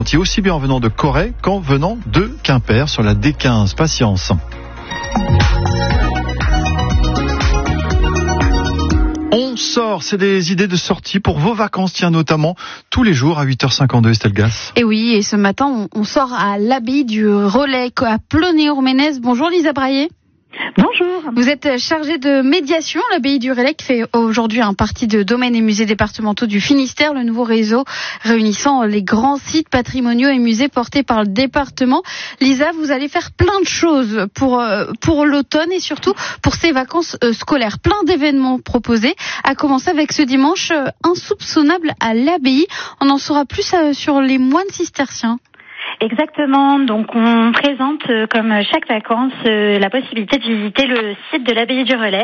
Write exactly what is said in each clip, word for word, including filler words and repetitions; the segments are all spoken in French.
Aussi bien en venant de Corée qu'en venant de Quimper sur la D quinze. Patience. On sort, c'est des idées de sortie pour vos vacances, tiens, notamment tous les jours à huit heures cinquante-deux, Estelle Gass. Et oui, et ce matin, on, on sort à l'abbaye du Relais à Ploné-Orménez. Bonjour Lisa Braillet. Bonjour. Vous êtes chargée de médiation à l'abbaye du Relais qui fait aujourd'hui un partie de domaines et musées départementaux du Finistère, le nouveau réseau réunissant les grands sites patrimoniaux et musées portés par le département. Lisa, vous allez faire plein de choses pour pour l'automne et surtout pour ces vacances scolaires. Plein d'événements proposés, à commencer avec ce dimanche insoupçonnable à l'abbaye. On en saura plus sur les moines cisterciens. Exactement, donc on présente euh, comme chaque vacances euh, la possibilité de visiter le site de l'abbaye du Relais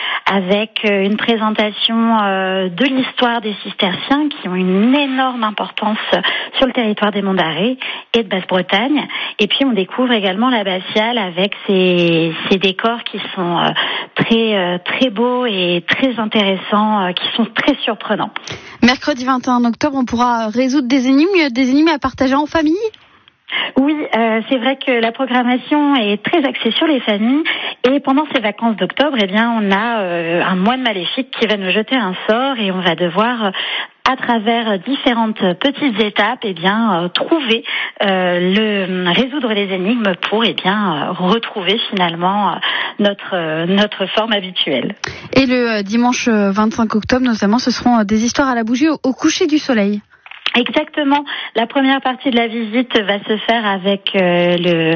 avec euh, une présentation euh, de l'histoire des cisterciens qui ont une énorme importance sur le territoire des Monts d'Arrée et de Basse-Bretagne. Et puis on découvre également l'abbatiale avec ses, ses décors qui sont euh, très euh, très beaux et très intéressants, euh, qui sont très surprenants. Mercredi vingt et un octobre, on pourra résoudre des énigmes, des énigmes à partager en famille. Oui, euh, c'est vrai que la programmation est très axée sur les familles et pendant ces vacances d'octobre, eh bien, on a euh, un moine maléfique qui va nous jeter un sort et on va devoir, euh, à travers différentes petites étapes, eh bien, euh, trouver euh, le résoudre les énigmes pour, eh bien, euh, retrouver finalement euh, notre euh, notre forme habituelle. Et le euh, dimanche vingt-cinq octobre, notamment, ce seront euh, des histoires à la bougie au, au coucher du soleil. Exactement. La première partie de la visite va se faire avec euh, le,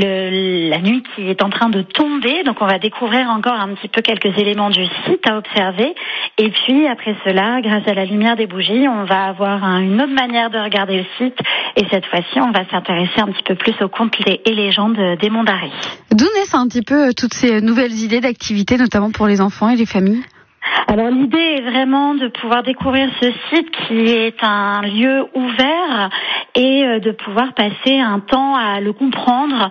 le la nuit qui est en train de tomber. Donc on va découvrir encore un petit peu quelques éléments du site à observer. Et puis après cela, grâce à la lumière des bougies, on va avoir un, une autre manière de regarder le site. Et cette fois-ci, on va s'intéresser un petit peu plus aux contes et légendes des Monts d'Arrée. D'où naissent un petit peu toutes ces nouvelles idées d'activités, notamment pour les enfants et les familles ? Alors l'idée est vraiment de pouvoir découvrir ce site qui est un lieu ouvert et de pouvoir passer un temps à le comprendre,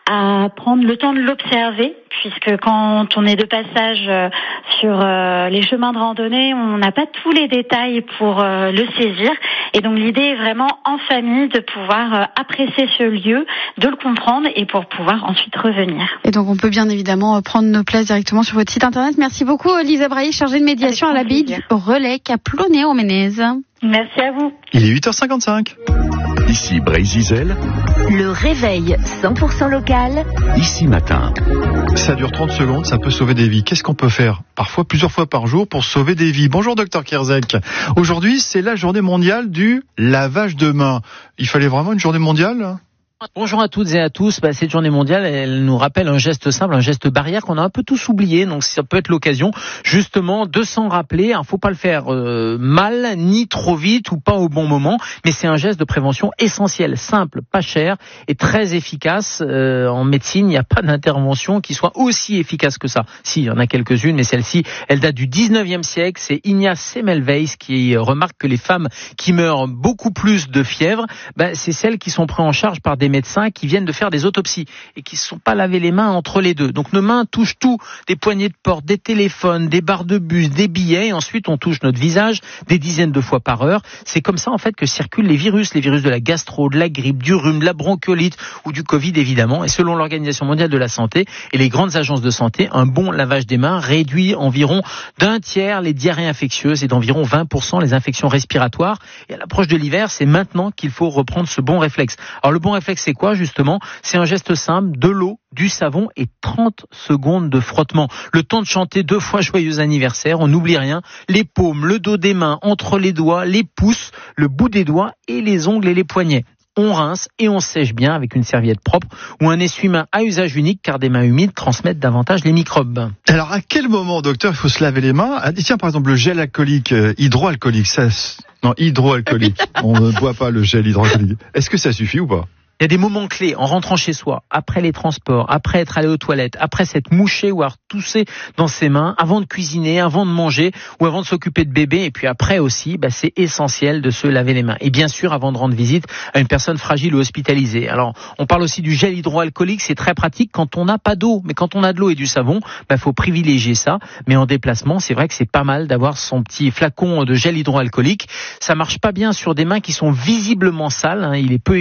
à prendre le temps de l'observer, puisque quand on est de passage sur les chemins de randonnée, on n'a pas tous les détails pour le saisir. Et donc l'idée est vraiment en famille de pouvoir apprécier ce lieu, de le comprendre et pour pouvoir ensuite revenir. Et donc on peut bien évidemment prendre nos places directement sur votre site internet. Merci beaucoup Lisa Braillet, chargée de médiation à l'abbaye du Relais à Ploné-Orménez. Merci à vous. Il est huit heures cinquante-cinq. Ici Brésil. Le réveil cent pour cent local. Ici matin. Ça dure trente secondes, ça peut sauver des vies. Qu'est-ce qu'on peut faire parfois plusieurs fois par jour pour sauver des vies? Bonjour docteur Kierzek. Aujourd'hui, c'est la journée mondiale du lavage de mains. Il fallait vraiment une journée mondiale ? Bonjour à toutes et à tous. Bah, cette journée mondiale, elle nous rappelle un geste simple, un geste barrière qu'on a un peu tous oublié. Donc ça peut être l'occasion justement de s'en rappeler. Il ne faut pas le faire euh, mal, ni trop vite ou pas au bon moment. Mais c'est un geste de prévention essentiel, simple, pas cher et très efficace. Euh, en médecine, il n'y a pas d'intervention qui soit aussi efficace que ça. Si, il y en a quelques-unes, mais celle-ci, elle date du dix-neuvième siècle. C'est Ignaz Semmelweis qui remarque que les femmes qui meurent beaucoup plus de fièvre, bah, c'est celles qui sont prises en charge par des médecins qui viennent de faire des autopsies et qui ne se sont pas lavé les mains entre les deux. Donc nos mains touchent tout, des poignées de porte, des téléphones, des barres de bus, des billets, et ensuite on touche notre visage des dizaines de fois par heure. C'est comme ça en fait que circulent les virus, les virus de la gastro, de la grippe, du rhume, de la bronchiolite ou du Covid évidemment. Et selon l'Organisation mondiale de la santé et les grandes agences de santé, un bon lavage des mains réduit environ d'un tiers les diarrhées infectieuses et d'environ vingt pour cent les infections respiratoires. Et à l'approche de l'hiver, c'est maintenant qu'il faut reprendre ce bon réflexe. Alors le bon réflexe, c'est quoi justement? C'est un geste simple, de l'eau, du savon et trente secondes de frottement. Le temps de chanter deux fois joyeux anniversaire, on n'oublie rien. Les paumes, le dos des mains, entre les doigts, les pouces, le bout des doigts et les ongles et les poignets. On rince et on sèche bien avec une serviette propre ou un essuie-main à usage unique car des mains humides transmettent davantage les microbes. Alors à quel moment, docteur, il faut se laver les mains? Ah, tiens, par exemple, le gel alcoolique, euh, hydroalcoolique, ça... Non, hydroalcoolique. On ne boit pas le gel hydroalcoolique. Est-ce que ça suffit ou pas? Il y a des moments clés en rentrant chez soi, après les transports, après être allé aux toilettes, après s'être mouché ou avoir toussé dans ses mains, avant de cuisiner, avant de manger ou avant de s'occuper de bébé. Et puis après aussi, bah, c'est essentiel de se laver les mains. Et bien sûr, avant de rendre visite à une personne fragile ou hospitalisée. Alors, on parle aussi du gel hydroalcoolique. C'est très pratique quand on n'a pas d'eau. Mais quand on a de l'eau et du savon, bah, faut privilégier ça. Mais en déplacement, c'est vrai que c'est pas mal d'avoir son petit flacon de gel hydroalcoolique. Ça marche pas bien sur des mains qui sont visiblement sales, hein. Il est peu